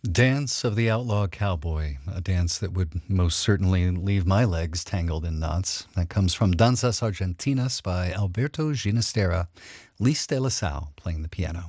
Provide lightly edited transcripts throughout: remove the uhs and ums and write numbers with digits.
Dance of the Outlaw Cowboy, a dance that would most certainly leave my legs tangled in knots. That comes from Danzas Argentinas by Alberto Ginastera, Lis de la Salle playing the piano.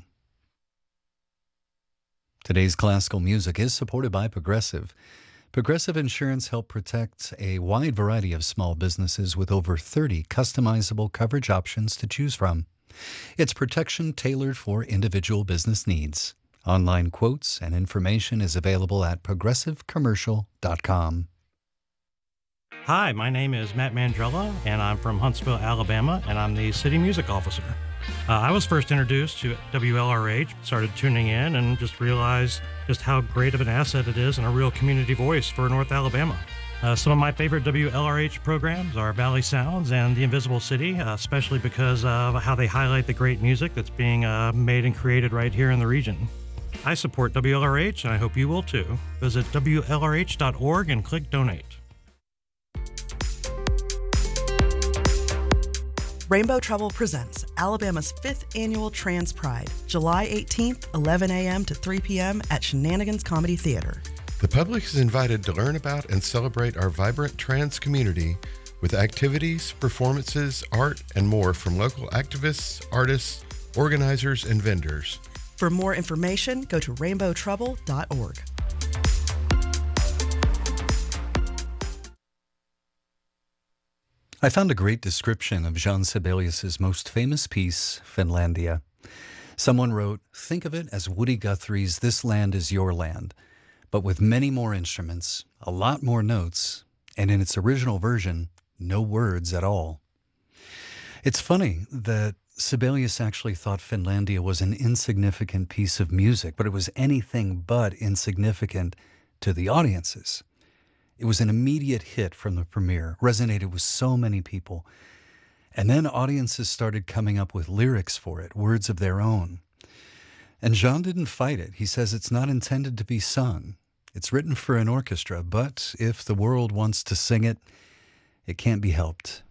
Today's classical music is supported by Progressive. Progressive Insurance helps protect a wide variety of small businesses with over 30 customizable coverage options to choose from. It's protection tailored for individual business needs. Online quotes and information is available at progressivecommercial.com. Hi, my name is Matt Mandrella, and I'm from Huntsville, Alabama, and I'm the city music officer. I was first introduced to WLRH, started tuning in, and just realized just how great of an asset it is and a real community voice for North Alabama. Some of my favorite WLRH programs are Valley Sounds and The Invisible City, especially because of how they highlight the great music that's being made and created right here in the region. I support WLRH, and I hope you will too. Visit WLRH.org and click Donate. Rainbow Trouble presents Alabama's 5th Annual Trans Pride, July 18th, 11 a.m. to 3 p.m. at Shenanigans Comedy Theater. The public is invited to learn about and celebrate our vibrant trans community with activities, performances, art, and more from local activists, artists, organizers, and vendors. For more information, go to rainbowtrouble.org. I found a great description of Jean Sibelius's most famous piece, Finlandia. Someone wrote, "Think of it as Woody Guthrie's This Land Is Your Land, but with many more instruments, a lot more notes, and in its original version, no words at all." It's funny that Sibelius actually thought Finlandia was an insignificant piece of music, but it was anything but insignificant to the audiences. It was an immediate hit from the premiere, resonated with so many people. And then audiences started coming up with lyrics for it, words of their own. And Jean didn't fight it. He says it's not intended to be sung. It's written for an orchestra, but if the world wants to sing it, it can't be helped.